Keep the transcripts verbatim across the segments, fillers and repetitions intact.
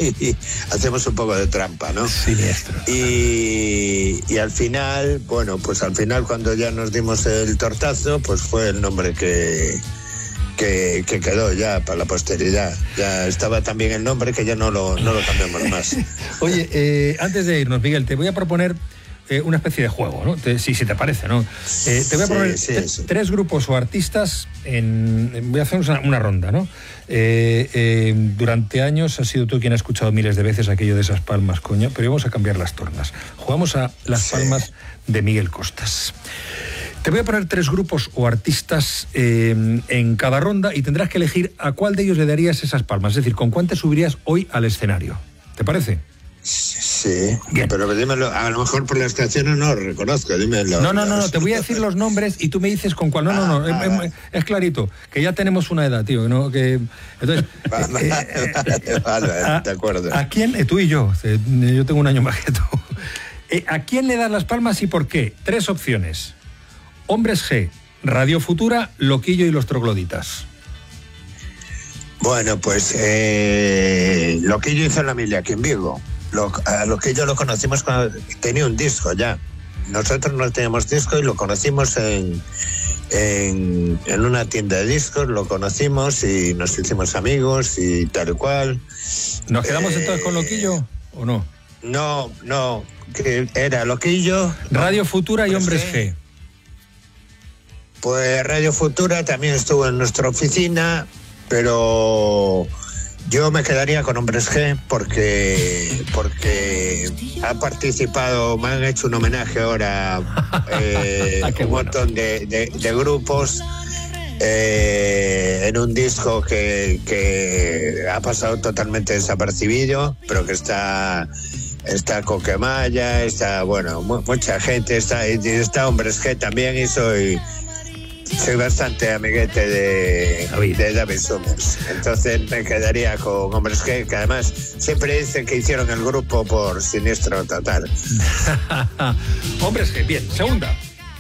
y hacemos un poco de trampa, ¿no? Siniestro. Y, y al final, bueno, pues al final cuando ya nos dimos el tortazo, pues fue el nombre que... Que, que quedó ya para la posteridad. Ya estaba también el nombre que ya no lo, no lo cambiamos más. Oye, eh, antes de irnos, Miguel, te voy a proponer eh, una especie de juego, ¿no? Te, si, si te parece, ¿no? Eh, te voy a proponer sí, sí, t- sí. tres grupos o artistas en, en- voy a hacer una, una ronda, ¿no? Eh, eh, durante años has sido tú quien ha escuchado miles de veces aquello de esas palmas, coño, pero vamos a cambiar las tornas. Jugamos a las Sí. palmas de Miguel Costas. Te voy a poner tres grupos o artistas eh, en cada ronda y tendrás que elegir a cuál de ellos le darías esas palmas. Es decir, con cuál te subirías hoy al escenario. ¿Te parece? Sí, Bien. pero dímelo, a lo mejor por las canciones no lo reconozco, dímelo. No, no, no, no, te voy a decir los nombres y tú me dices con cuál. No, no, no, Ah, es, vale. es- es clarito, que ya tenemos una edad, tío, ¿no? Que, entonces, Vale, eh, eh, vale, a- de acuerdo. ¿A quién? eh, Tú y yo, eh, yo tengo un año más que tú. Eh, ¿A quién le das las palmas y por qué? Tres opciones. Hombres G, Radio Futura, Loquillo y los Trogloditas. Bueno, pues eh, lo que yo hice en la mili aquí en Vigo, lo, a lo que yo lo conocimos cuando tenía un disco ya. Nosotros no teníamos disco y lo conocimos en, en, en una tienda de discos, lo conocimos y nos hicimos amigos y tal y cual. ¿Nos quedamos Eh, entonces con Loquillo o no? No, no, que era Loquillo. Radio Futura y Hombres Hombres G. G. Pues Radio Futura también estuvo en nuestra oficina, pero yo me quedaría con Hombres G porque porque ha participado, me han hecho un homenaje ahora eh, Ah, qué un bueno. montón de, de- de grupos eh, en un disco que, que ha pasado totalmente desapercibido, pero que está está Coquemaya, está bueno mu- mucha gente, está y está Hombres G también y soy Soy bastante amiguete de David. de David Summers. Entonces me quedaría con Hombres G, que además siempre dicen que hicieron el grupo por Siniestro Total. Hombres G, bien. Segunda.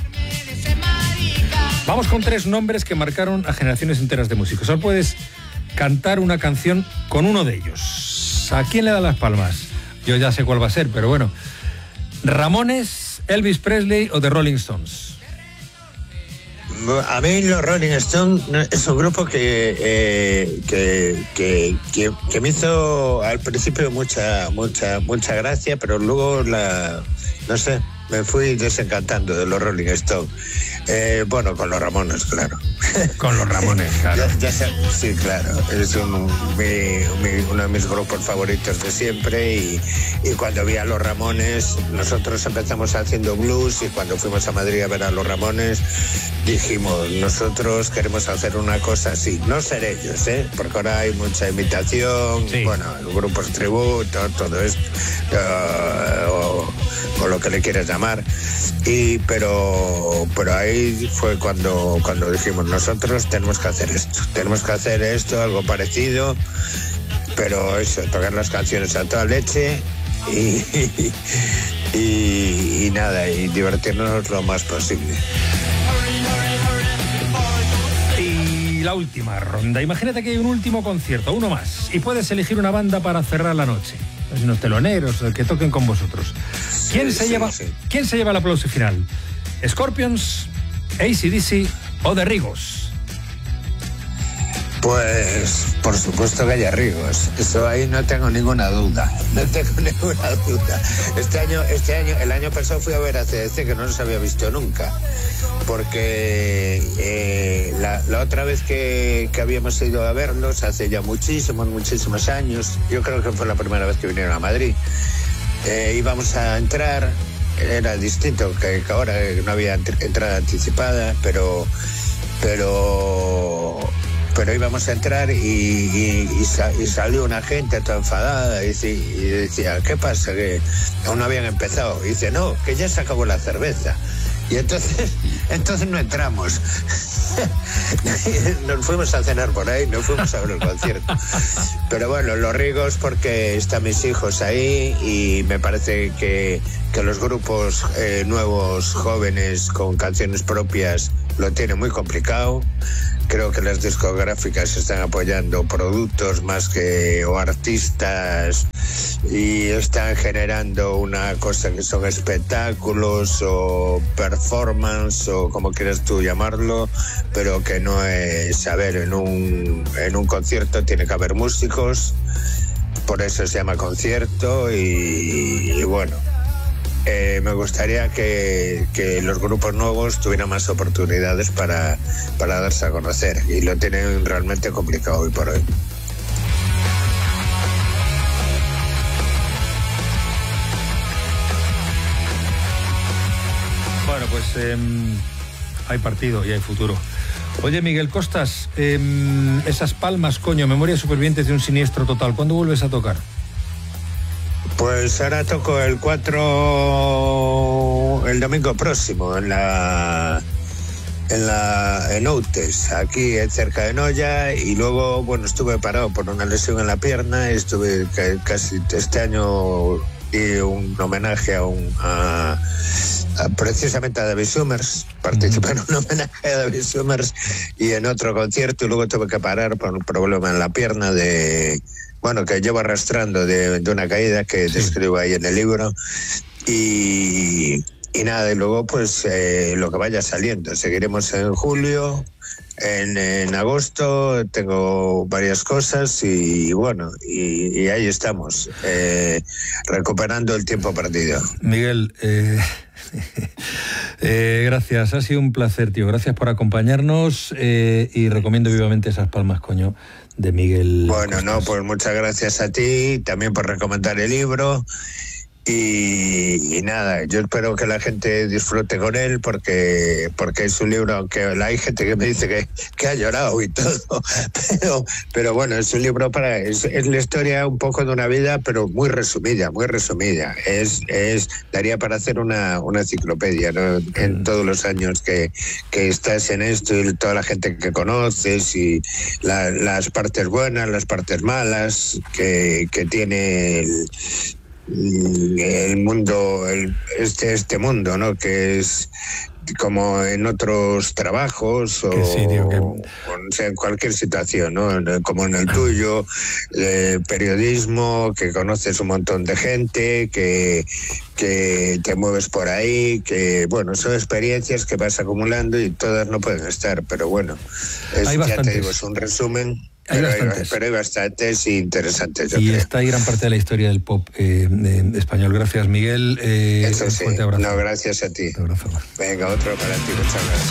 Vamos con tres nombres que marcaron a generaciones enteras de músicos. Ahora puedes cantar una canción con uno de ellos. ¿A quién le da las palmas? Yo ya sé cuál va a ser, pero bueno. Ramones, Elvis Presley o The Rolling Stones. A mí los Rolling Stones no, es un grupo que, eh, que, que, que, que me hizo al principio mucha, mucha, mucha gracia, pero luego la, no sé, me fui desencantando de los Rolling Stones. Eh, bueno, con los Ramones, claro. Con los Ramones, claro. Ya, ya sé, sí, claro. Es un, mi, mi, uno de mis grupos favoritos de siempre y, y cuando vi a los Ramones, nosotros empezamos haciendo blues y cuando fuimos a Madrid a ver a los Ramones, dijimos, nosotros queremos hacer una cosa así. No ser ellos, ¿eh? Porque ahora hay mucha imitación, Sí. bueno, grupos tributo, todo esto, uh, o, o lo que le quieras llamar. Y, pero, pero ahí fue cuando, cuando dijimos, nosotros tenemos que hacer esto, tenemos que hacer esto, algo parecido, pero eso, tocar las canciones a toda leche y, y, y nada, y divertirnos lo más posible. Y la última ronda. Imagínate que hay un último concierto, uno más, y puedes elegir una banda para cerrar la noche. Unos teloneros, el que toquen con vosotros. ¿Quién, Sí, se sí, lleva, sí. ¿Quién se lleva el aplauso final? ¿Scorpions, A C D C o The Rigos? Pues por supuesto que hay Rigos, eso ahí no tengo ninguna duda, no tengo ninguna duda. Este año, este año, el año pasado fui a ver a C D C, que no los había visto nunca, porque eh, la, la otra vez que, que habíamos ido a verlos, hace ya muchísimos, muchísimos años, yo creo que fue la primera vez que vinieron a Madrid, eh, íbamos a entrar, era distinto, que, que ahora no había entrada anticipada, pero... pero pero íbamos a entrar y, y, y, sa, y salió una gente toda enfadada y, y decía, ¿qué pasa? Que aún no habían empezado. Y dice, no, que ya se acabó la cerveza. Y entonces, entonces no entramos. Nos fuimos a cenar por ahí, nos fuimos a ver el concierto. Pero bueno, los Rigos porque están mis hijos ahí y me parece que, que los grupos eh, nuevos, jóvenes, con canciones propias, lo tienen muy complicado. Creo que las discográficas están apoyando productos más que o artistas y están generando una cosa que son espectáculos o performance o como quieras tú llamarlo, pero que no es, a ver, en un, en un concierto tiene que haber músicos, por eso se llama concierto y, y bueno, eh, me gustaría que, que los grupos nuevos tuvieran más oportunidades para, para darse a conocer y lo tienen realmente complicado hoy por hoy. Bueno, pues eh, hay partido y hay futuro. Oye, Miguel Costas, eh, esas palmas, coño, Memoria de Supervivientes de un Siniestro Total, ¿cuándo vuelves a tocar? Pues ahora toco el cuatro, el domingo próximo, en la... en la en Outes, aquí cerca de Noya, y luego, bueno, estuve parado por una lesión en la pierna, y estuve casi este año y un homenaje a un a, a, precisamente a David Summers, participé en un homenaje a David Summers y en otro concierto, y luego tuve que parar por un problema en la pierna de, bueno, que llevo arrastrando de, de una caída que sí. describo ahí en el libro, y Y nada, y luego pues eh, lo que vaya saliendo. Seguiremos en julio, en, en agosto, tengo varias cosas y bueno, y, y ahí estamos, eh, recuperando el tiempo perdido. Miguel, eh, eh, gracias, ha sido un placer, tío. Gracias por acompañarnos eh, y recomiendo vivamente esas palmas, coño, de Miguel Bueno, Costas. no, pues muchas gracias a ti, también por recomendar el libro. Y, y nada, yo espero que la gente disfrute con él porque porque es un libro, aunque hay gente que me dice que, que ha llorado y todo, pero, pero bueno, es un libro para, es, es la historia un poco de una vida, pero muy resumida, muy resumida. Es, es daría para hacer una, una enciclopedia, ¿no? En todos los años que, que estás en esto y toda la gente que conoces y la, las partes buenas, las partes malas que, que tiene el el mundo, el, este este mundo, ¿no? Que es como en otros trabajos o, sí, tío, que... o no sé, en cualquier situación, ¿no? Como en el tuyo, eh, periodismo, que conoces un montón de gente, que, que te mueves por ahí, que bueno, son experiencias que vas acumulando y todas no pueden estar, pero bueno, es, hay ya te digo, es un resumen. Hay pero, bastantes. Hay, pero hay bastantes interesantes. Yo y creo. está ahí gran parte de la historia del pop eh, de español. Gracias, Miguel. Eh, Eso un sí. fuerte abrazo. No, gracias a ti. Un abrazo. Venga, otro para ti. Muchas gracias.